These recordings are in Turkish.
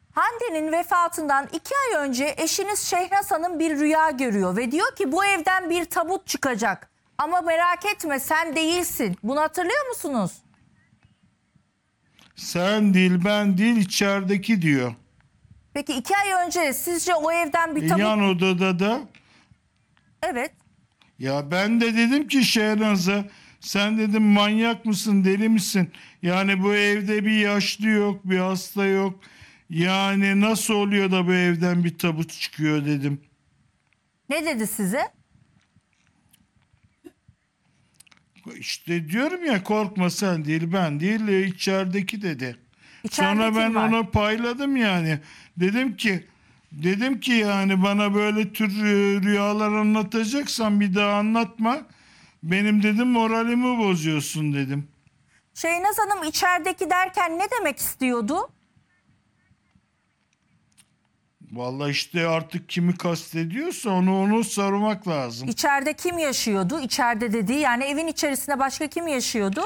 Hande'nin vefatından 2 ay önce eşiniz Şehnaz Hanım bir rüya görüyor ve diyor ki bu evden bir tabut çıkacak. Ama merak etme sen değilsin. Bunu hatırlıyor musunuz? Sen değil, ben değil, içerideki diyor. Peki 2 ay önce sizce o evden bir tabut... Yan odada da. Evet. Ya ben de dedim ki Şehnaz'a, sen dedim manyak mısın, deli misin? Yani bu evde bir yaşlı yok, bir hasta yok. Yani nasıl oluyor da bu evden bir tabut çıkıyor dedim. Ne dedi size? İşte diyorum ya, korkma sen değil, ben değil, içerideki dedi. İçeride Sonra ben kim var? ona payladım yani. Dedim ki yani bana böyle tür rüyalar anlatacaksan bir daha anlatma. Benim dedim moralimi bozuyorsun dedim. Şehnaz Hanım içerideki derken ne demek istiyordu? Vallahi işte artık kimi kastediyorsa onu sormak lazım. İçeride kim yaşıyordu? İçeride dediği yani evin içerisinde başka kim yaşıyordu?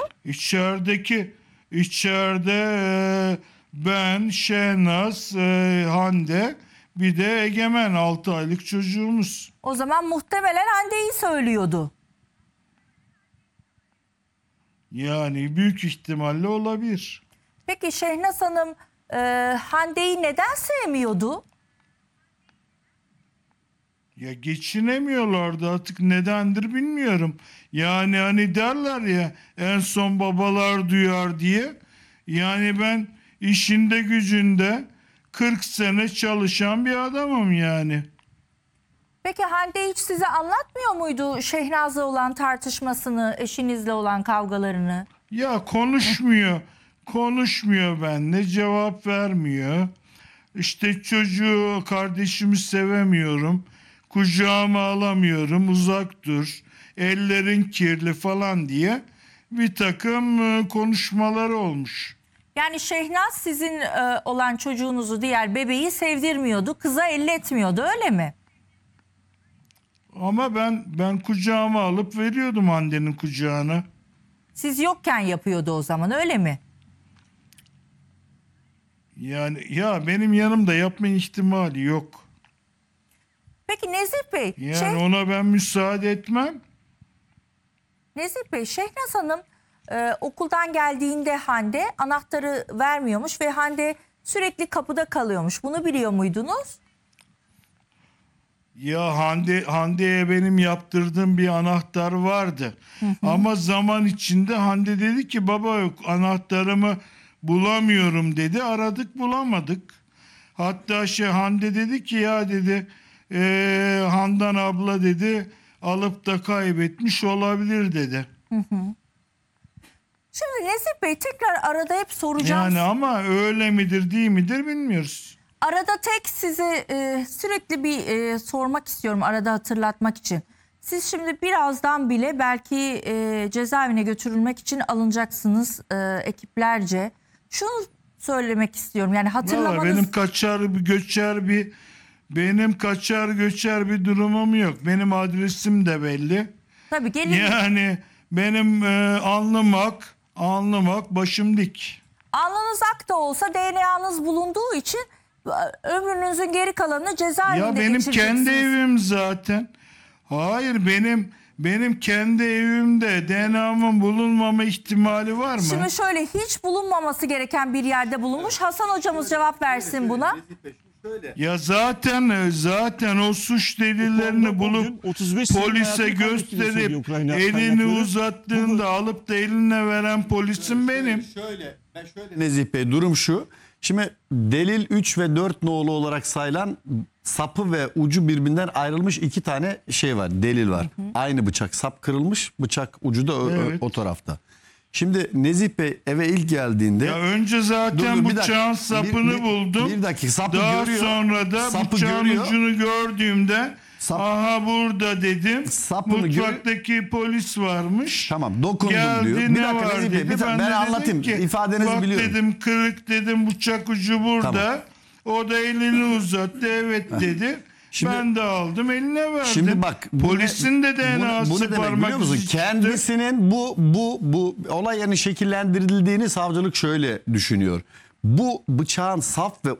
İçeride ben, Şehnaz, Hande, bir de Egemen, 6 aylık çocuğumuz. O zaman muhtemelen Hande'yi söylüyordu. Yani büyük ihtimalle olabilir. Peki Şehnaz Hanım Hande'yi neden sevmiyordu? Ya geçinemiyorlardı, artık nedendir bilmiyorum. Yani hani derler ya, en son babalar duyar diye. Yani ben işinde gücünde 40 sene çalışan bir adamım yani. Peki Hande hiç size anlatmıyor muydu Şehnaz'la olan tartışmasını, eşinizle olan kavgalarını? Ya konuşmuyor benimle, cevap vermiyor. İşte çocuğu, kardeşimi sevemiyorum. Kucağıma alamıyorum, uzak dur. Ellerin kirli falan diye bir takım konuşmaları olmuş. Yani Şehnaz sizin olan çocuğunuzu, diğer bebeği sevdirmiyordu, kıza elletmiyordu, öyle mi? Ama ben kucağıma alıp veriyordum Hande'nin kucağına. Siz yokken yapıyordu o zaman, öyle mi? Yani ya benim yanımda yapma ihtimali yok. Peki Nezih Bey, Yani ona ben müsaade etmem. Nezih Bey, Şehnaz Hanım okuldan geldiğinde Hande anahtarı vermiyormuş ve Hande sürekli kapıda kalıyormuş. Bunu biliyor muydunuz? Ya Hande'ye benim yaptırdığım bir anahtar vardı. Ama zaman içinde Hande dedi ki baba yok, anahtarımı bulamıyorum dedi. Aradık, bulamadık. Hatta Hande dedi ki ya dedi Handan abla dedi alıp da kaybetmiş olabilir dedi. Şimdi Nezih Bey, tekrar arada hep soracağım. Yani ama öyle midir değil midir bilmiyoruz. Arada tek size sürekli bir sormak istiyorum, arada hatırlatmak için. Siz şimdi birazdan bile belki cezaevine götürülmek için alınacaksınız ekiplerce. Şunu söylemek istiyorum, yani hatırlamanız... Vallahi benim kaçar göçer bir durumum yok. Benim adresim de belli. Tabii gelin. Yani benim alnım ak, başım dik. Alnınız ak da olsa DNA'nız bulunduğu için ömrünüzün geri kalanını cezaevinde Ya benim geçireceksiniz. kendi evim zaten. Hayır, benim kendi evimde DNA'mın bulunmama ihtimali var mı? Şimdi şöyle, hiç bulunmaması gereken bir yerde bulunmuş. Hasan hocamız cevap versin buna. Ya zaten o suç delillerini bulup 35 polise gösterip elini uzattığında alıp da eline veren polisim benim. Nezih Bey, durum şu. Şimdi delil 3 ve 4 nolu olarak sayılan sapı ve ucu birbirinden ayrılmış 2 tane şey var, delil var. Aynı bıçak, sap kırılmış, bıçak ucu da Evet. o tarafta. Şimdi Nezih Bey eve ilk geldiğinde... Ya önce zaten bir dakika, bıçağın sapını buldum. Bir dakika, sapı Daha görüyor. sonra da Sapı bıçağın görüyor. ucunu gördüğümde aha burada dedim. Sapını Mutfaktaki polis varmış. Tamam, dokundum Geldi, diyor. ne Bir dakika var Nezih Bey, dedi. ben de dedim anlatayım. ki, İfadenizi bak biliyorum. dedim, kırık dedim, bıçak ucu burada. Tamam. O da elini uzattı, evet dedi. Şimdi- ben de aldım, eline verdim. Şimdi bak, polisin de DNA'sı bu ne demek parmak biliyor musun? izi çıktı. Kendisinin bu olay yerinin şekillendirildiğini savcılık şöyle düşünüyor. Bu bıçağın saf ve